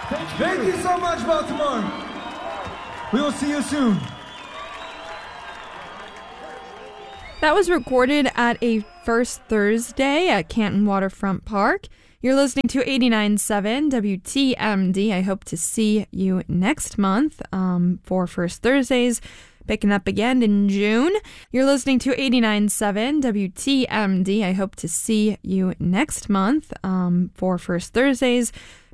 Thank you so much, Baltimore. We will see you soon. That was recorded at a First Thursday at Canton Waterfront Park. You're listening to 89.7 WTMD. I hope to see you next month for First Thursdays, picking up again in June. You're listening to 89.7 WTMD. I hope to see you next month for First Thursdays,